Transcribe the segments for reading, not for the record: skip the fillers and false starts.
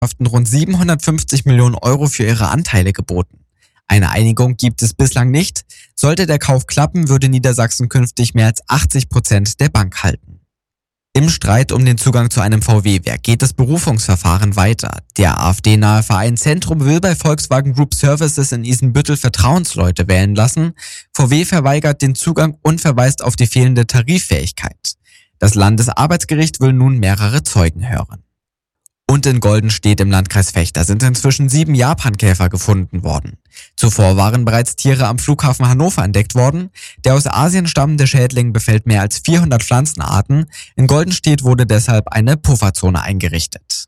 rund 750 Millionen Euro für ihre Anteile geboten. Eine Einigung gibt es bislang nicht. Sollte der Kauf klappen, würde Niedersachsen künftig mehr als 80% der Bank halten. Im Streit um den Zugang zu einem VW-Werk geht das Berufungsverfahren weiter. Der AfD-nahe Verein Zentrum will bei Volkswagen Group Services in Isenbüttel Vertrauensleute wählen lassen. VW verweigert den Zugang und verweist auf die fehlende Tariffähigkeit. Das Landesarbeitsgericht will nun mehrere Zeugen hören. Und in Goldenstedt im Landkreis Vechta sind inzwischen 7 Japankäfer gefunden worden. Zuvor waren bereits Tiere am Flughafen Hannover entdeckt worden. Der aus Asien stammende Schädling befällt mehr als 400 Pflanzenarten. In Goldenstedt wurde deshalb eine Pufferzone eingerichtet.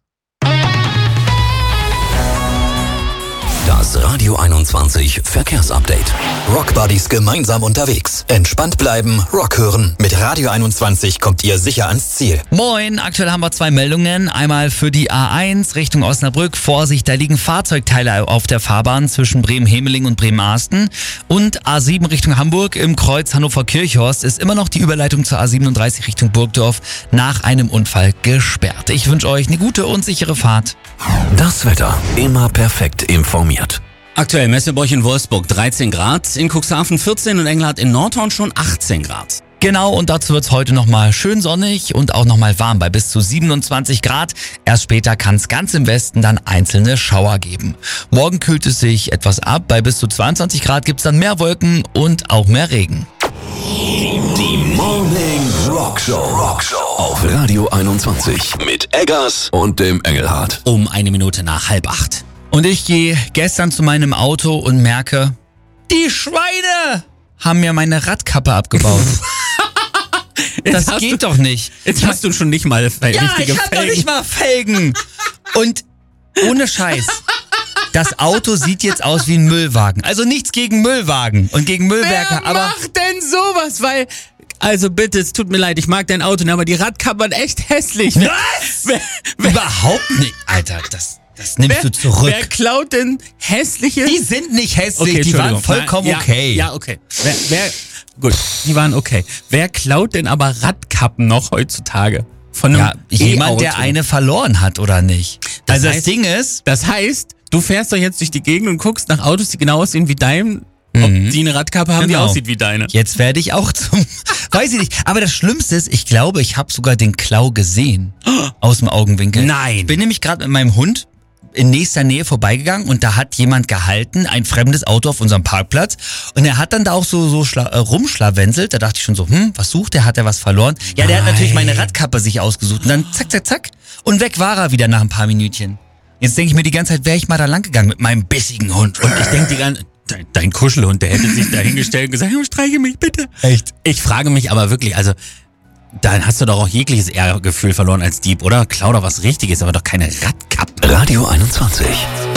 Das Radio 21 Verkehrsupdate. Rock Buddies gemeinsam unterwegs. Entspannt bleiben, Rock hören. Mit Radio 21 kommt ihr sicher ans Ziel. Moin, aktuell haben wir 2 Meldungen. Einmal für die A1 Richtung Osnabrück. Vorsicht, da liegen Fahrzeugteile auf der Fahrbahn zwischen Bremen-Hemeling und Bremen-Arsten. Und A7 Richtung Hamburg im Kreuz Hannover-Kirchhorst ist immer noch die Überleitung zur A37 Richtung Burgdorf nach einem Unfall gesperrt. Ich wünsche euch eine gute und sichere Fahrt. Das Wetter immer perfekt informiert. Aktuell Messebroich in Wolfsburg 13 Grad, in Cuxhaven 14 und Engelhardt in Nordhorn schon 18 Grad. Genau, und dazu wird's heute nochmal schön sonnig und auch nochmal warm bei bis zu 27 Grad. Erst später kann's ganz im Westen dann einzelne Schauer geben. Morgen kühlt es sich etwas ab, bei bis zu 22 Grad gibt's dann mehr Wolken und auch mehr Regen. Die Morning Rockshow auf Radio 21 mit Eggers und dem Engelhardt. Um 1 Minute nach 7:30. Und ich gehe gestern zu meinem Auto und merke, die Schweine haben mir meine Radkappe abgebaut. Das geht doch nicht. Jetzt hast du schon nicht mal richtige Felgen. Ja, ich hab doch nicht mal Felgen. Und ohne Scheiß, das Auto sieht jetzt aus wie ein Müllwagen. Also nichts gegen Müllwagen und gegen Müllwerker, Wer aber... macht denn sowas? Weil, also bitte, es tut mir leid, ich mag dein Auto, aber die Radkappen echt hässlich. Was? Überhaupt nicht. Alter, das nimmst du zurück. Wer klaut denn hässliche... Die sind nicht hässlich, Okay, die waren Entschuldigung. vollkommen Ja, okay. Ja, okay. Gut, die waren okay. Wer klaut denn aber Radkappen noch heutzutage? Von einem Jemand, E-Auto? der eine verloren hat, oder nicht? Das Also das heißt- Ding ist... Das heißt, du fährst doch jetzt durch die Gegend und guckst nach Autos, die genau aussehen wie dein, ob die eine Radkappe haben, die Genau. aussieht wie deine. Jetzt werde ich auch zum... Weiß ich nicht. Aber das Schlimmste ist, ich glaube, ich habe sogar den Klau gesehen. Aus dem Augenwinkel. Nein. Ich bin nämlich gerade mit meinem Hund in nächster Nähe vorbeigegangen und da hat jemand gehalten, ein fremdes Auto auf unserem Parkplatz. Und er hat dann da auch so rumschlawenzelt. Da dachte ich schon so, was sucht der? Hat er was verloren? Ja, der hat natürlich meine Radkappe sich ausgesucht. Und dann zack, zack, zack. Und weg war er wieder nach ein paar Minütchen. Jetzt denke ich mir die ganze Zeit, wäre ich mal da lang gegangen mit meinem bissigen Hund. Und ich denke die ganze dein Kuschelhund, der hätte sich da hingestellt und gesagt, streiche mich bitte. Echt? Ich frage mich aber wirklich, also, dann hast du doch auch jegliches Ehrgefühl verloren als Dieb, oder? Klau doch was Richtiges, aber doch keine Radkappen. Radio 21.